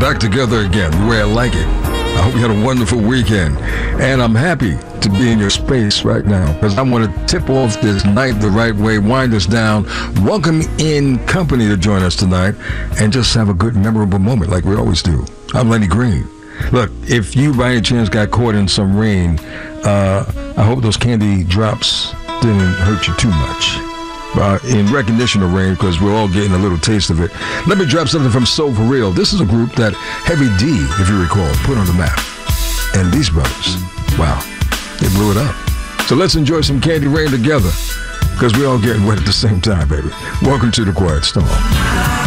back together again, the way I like it. I hope you had a wonderful weekend. And I'm happy to be in your space right now because I want to tip off this night the right way, wind us down, welcome in company to join us tonight, and just have a good, memorable moment like we always do. I'm Lenny Green. Look, if you by any chance got caught in some rain, I hope those candy drops didn't hurt you too much. In recognition of rain, because we're all getting a little taste of it. Let me drop something from Soul For Real. This is a group that Heavy D, if you recall, put on the map. And these brothers, wow, they blew it up. So let's enjoy some Candy Rain together, because we're all getting wet at the same time, baby. Welcome to The Quiet Storm.